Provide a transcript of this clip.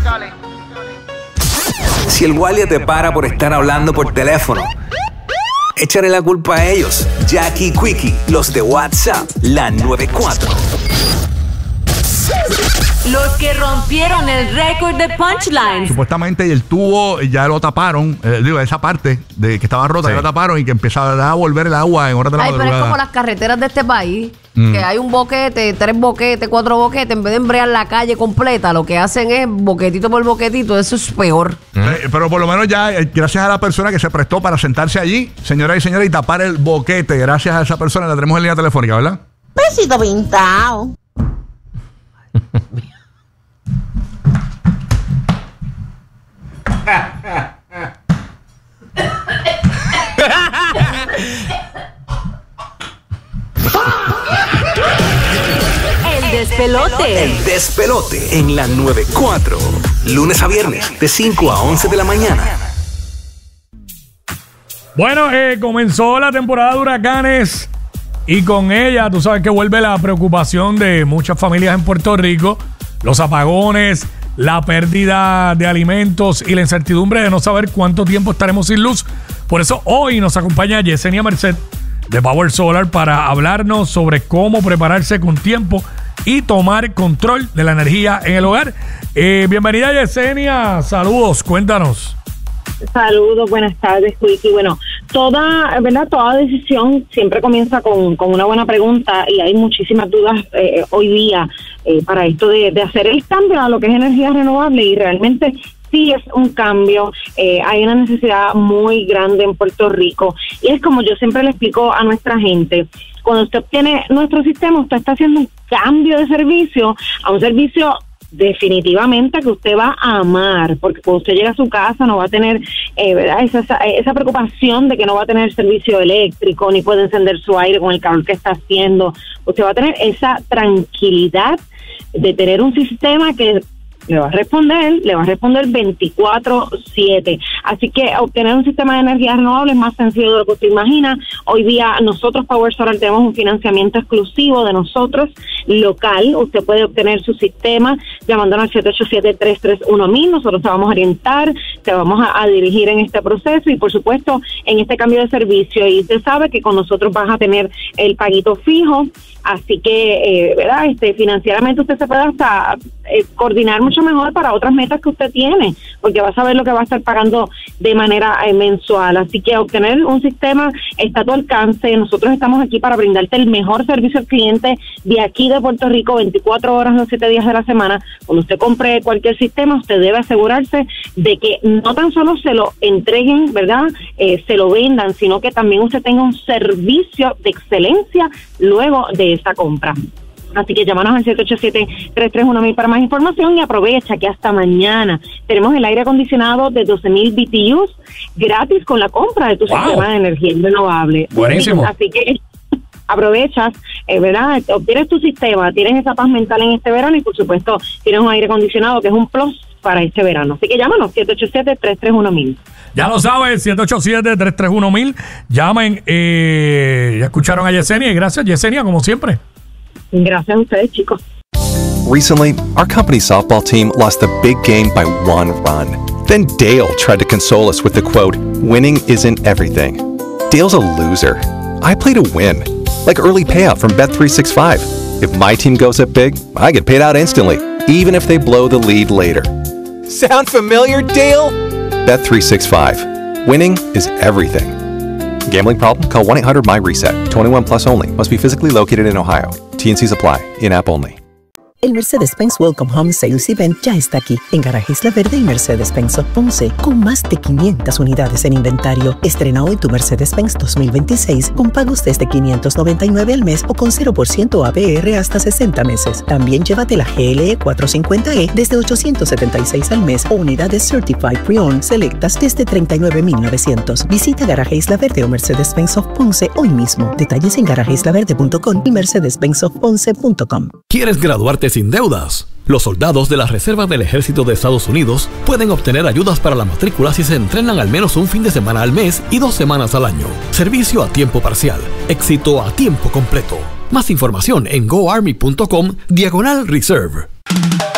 Si el guardia te para por estar hablando por teléfono, échale la culpa a ellos. Jackie y Quickie, los de WhatsApp, la 94. Los que rompieron el récord de punchlines. Supuestamente el tubo ya lo taparon, esa parte de que estaba rota, ya la taparon y que empezaba a volver el agua en horas de la madrugada. Pero es como las carreteras de este país, que hay un boquete, 3 boquetes, 4 boquetes, en vez de embrear la calle completa, lo que hacen es boquetito por boquetito, eso es peor. Pero por lo menos ya, gracias a la persona que se prestó para sentarse allí, señoras y señores, y tapar el boquete, gracias a esa persona, la tenemos en línea telefónica, ¿verdad? Besito pintado. El despelote. El despelote en la 94. Lunes a viernes, de 5 a 11 de la mañana. Bueno, comenzó la temporada de huracanes y con ella, tú sabes que vuelve la preocupación de muchas familias en Puerto Rico, los apagones, la pérdida de alimentos y la incertidumbre de no saber cuánto tiempo estaremos sin luz. Por eso hoy nos acompaña Yesenia Merced de Power Solar para hablarnos sobre cómo prepararse con tiempo y tomar control de la energía en el hogar. Bienvenida, Yesenia. Saludos, cuéntanos. Saludos, buenas tardes, Quickie. Bueno, toda decisión siempre comienza con una buena pregunta y hay muchísimas dudas hoy día para esto de hacer el cambio a lo que es energía renovable, y realmente sí es un cambio. Hay una necesidad muy grande en Puerto Rico y es como yo siempre le explico a nuestra gente: cuando usted obtiene nuestro sistema, usted está haciendo un cambio de servicio a un servicio definitivamente que usted va a amar, porque cuando usted llega a su casa no va a tener esa preocupación de que no va a tener servicio eléctrico, ni puede encender su aire con el calor que está haciendo. Usted va a tener esa tranquilidad de tener un sistema que le va a responder 24/7. Así que obtener un sistema de energía renovable es más sencillo de lo que usted imagina. Hoy día nosotros, Power Solar, tenemos un financiamiento exclusivo de nosotros, local. Usted puede obtener su sistema llamándonos al 787-331-1000. Nosotros te vamos a orientar, te vamos a dirigir en este proceso y, por supuesto, en este cambio de servicio. Y usted sabe que con nosotros vas a tener el paguito fijo. Así que, financieramente usted se puede hasta coordinar mucho mejor para otras metas que usted tiene, porque va a saber lo que va a estar pagando de manera mensual. Así que obtener un sistema está a tu alcance. Nosotros estamos aquí para brindarte el mejor servicio al cliente de aquí de Puerto Rico, 24 horas los 7 días de la semana. Cuando usted compre cualquier sistema, usted debe asegurarse de que no tan solo se lo entreguen, ¿verdad? Se lo vendan, sino que también usted tenga un servicio de excelencia luego de esa compra. Así que llámanos al 787-331-1000 para más información y aprovecha que hasta mañana tenemos el aire acondicionado de 12,000 BTUs gratis con la compra de tu sistema de energía renovable. Buenísimo. Así que aprovechas, ¿verdad? Obtienes tu sistema, tienes esa paz mental en este verano y, por supuesto, tienes un aire acondicionado que es un plus para este verano. Así que llámanos, 787-331-1000. Ya lo sabes, 787-331-1000. Llamen. Ya escucharon a Yesenia y gracias, Yesenia, como siempre. Gracias a ustedes, chicos. Recently, our company softball team lost the big game by 1 run. Then Dale tried to console us with the quote, "Winning isn't everything." Dale's a loser. I play to win, like early payout from Bet365. If my team goes up big, I get paid out instantly, even if they blow the lead later. Sound familiar, Dale? Bet365. Winning is everything. Gambling problem? Call 1-800-MY-RESET. 21 plus only. Must be physically located in Ohio. T&Cs apply. In-app only. El Mercedes-Benz Welcome Home Sales Event ya está aquí en Garaje Isla Verde y Mercedes-Benz of Ponce, con más de 500 unidades en inventario. Estrena hoy tu Mercedes-Benz 2026 con pagos desde $599 al mes o con 0% APR hasta 60 meses. También llévate la GLE 450E desde $876 al mes o unidades Certified Pre-Owned selectas desde $39,900. Visita Garaje Isla Verde o Mercedes-Benz of Ponce hoy mismo. Detalles en garajeislaverde.com y mercedesbenzofponce.com. ¿Quieres graduarte sin deudas? Los soldados de la Reserva del Ejército de Estados Unidos pueden obtener ayudas para la matrícula si se entrenan al menos un fin de semana al mes y 2 semanas al año. Servicio a tiempo parcial. Éxito a tiempo completo. Más información en goarmy.com/reserve.